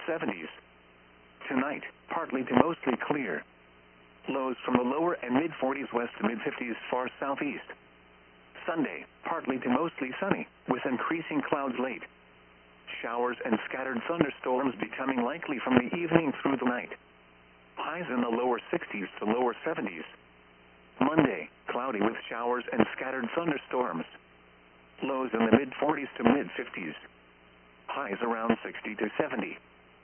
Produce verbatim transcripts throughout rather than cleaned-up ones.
seventies. Tonight, partly to mostly clear. Lows from the lower and mid-forties west to mid-fifties far southeast. Sunday, partly to mostly sunny, with increasing clouds late. Showers and scattered thunderstorms becoming likely from the evening through the night. Highs in the lower sixties to lower seventies. Monday, cloudy with showers and scattered thunderstorms. Lows in the mid-forties to mid-fifties. Highs around sixty to seventy.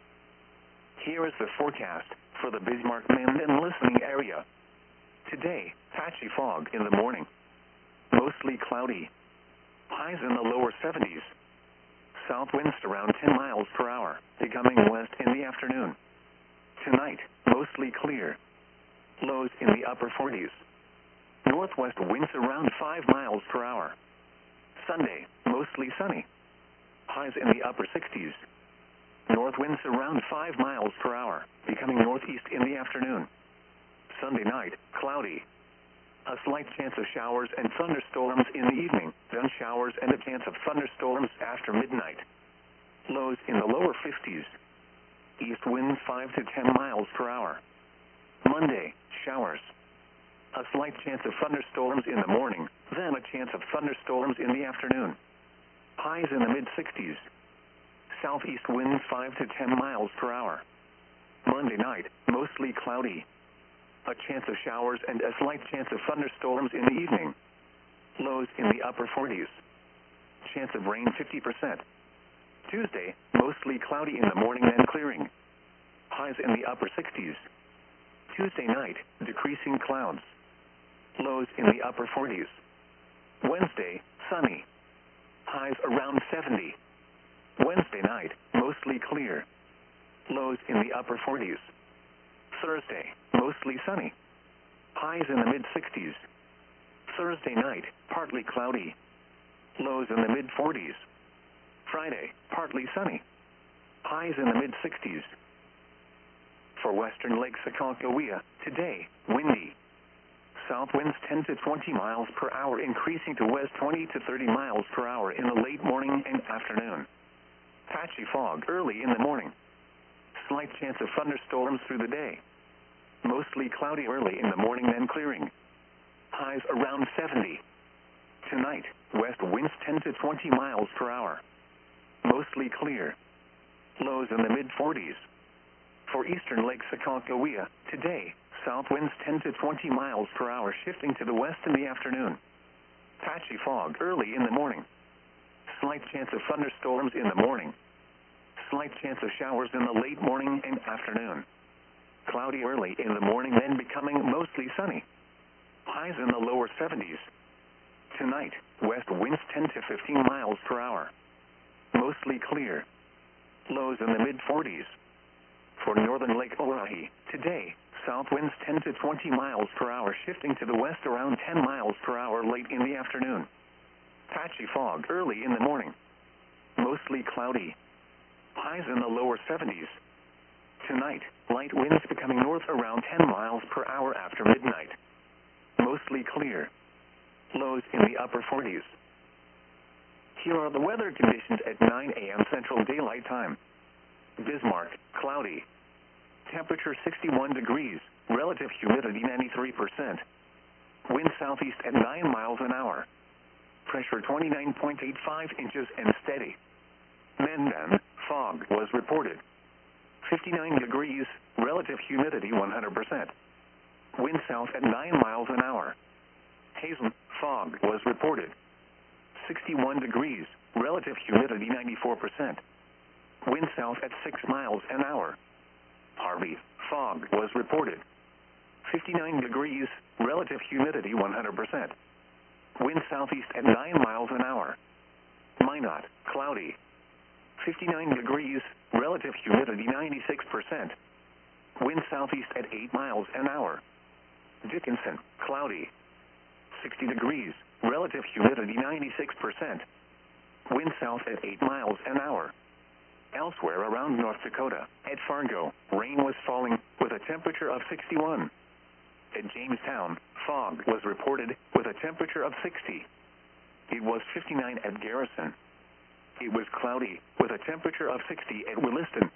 Here is the forecast for the Bismarck-Minden listening area. Today, patchy fog in the morning. Mostly cloudy. Highs in the lower seventies. South winds around ten miles per hour, becoming west in the afternoon. Tonight, mostly clear. Lows in the upper forties. Northwest winds around five miles per hour. Sunday, mostly sunny. Highs in the upper sixties. North winds around five miles per hour, becoming northeast in the afternoon. Sunday night, cloudy. A slight chance of showers and thunderstorms in the evening, then showers and a chance of thunderstorms after midnight. Lows in the lower fifties. East winds five to ten miles per hour. Monday, showers. A slight chance of thunderstorms in the morning, then a chance of thunderstorms in the afternoon. Highs in the mid-sixties. Southeast winds five to ten miles per hour. Monday night, mostly cloudy. A chance of showers and a slight chance of thunderstorms in the evening. Lows in the upper forties. Chance of rain fifty percent. Tuesday, mostly cloudy in the morning and clearing. Highs in the upper sixties. Tuesday night, decreasing clouds. Lows in the upper forties. Wednesday, sunny. Highs around seventy. Wednesday night, mostly clear. Lows in the upper forties. Thursday, mostly sunny. Highs in the mid-sixties. Thursday night, partly cloudy. Lows in the mid-forties. Friday, partly sunny. Highs in the mid-sixties. For western Lake Sakakawea, today, windy. South winds ten to twenty miles per hour, increasing to west twenty to thirty miles per hour in the late morning and afternoon. Patchy fog early in the morning. Slight chance of thunderstorms through the day. Mostly cloudy early in the morning, then clearing. Highs around seventy. Tonight, west winds ten to twenty miles per hour. Mostly clear. Lows in the mid-forties. For eastern Lake Sakakawea, today, south winds ten to twenty miles per hour, shifting to the west in the afternoon. Patchy fog early in the morning. Slight chance of thunderstorms in the morning. Slight chance of showers in the late morning and afternoon. Cloudy early in the morning, then becoming mostly sunny. Highs in the lower seventies. Tonight, west winds ten to fifteen miles per hour. Mostly clear. Lows in the mid-forties. For northern Lake Oahe, today, south winds ten to twenty miles per hour, shifting to the west around ten miles per hour late in the afternoon. Patchy fog early in the morning. Mostly cloudy. Highs in the lower seventies. Tonight, light winds becoming north around ten miles per hour after midnight. Mostly clear. Lows in the upper forties. Here are the weather conditions at nine a m Central Daylight Time. Bismarck, cloudy. Temperature sixty-one degrees, relative humidity ninety-three percent. Wind southeast at nine miles an hour. Pressure twenty-nine point eight five inches and steady. Minden, fog was reported. fifty-nine degrees, relative humidity one hundred percent. Wind south at nine miles an hour. Hazen, fog was reported. sixty-one degrees, relative humidity ninety-four percent. Wind south at six miles an hour. Harvey, fog was reported. fifty-nine degrees, relative humidity one hundred percent. Wind southeast at nine miles an hour. Minot, cloudy. fifty-nine degrees, relative humidity ninety-six percent. Wind southeast at eight miles an hour. Dickinson, cloudy. sixty degrees, relative humidity ninety-six percent. Wind south at eight miles an hour. Elsewhere around North Dakota, at Fargo, rain was falling with a temperature of sixty-one. At Jamestown, fog was reported with a temperature of sixty. It was fifty-nine at Garrison. It was cloudy with a temperature of sixty at Williston.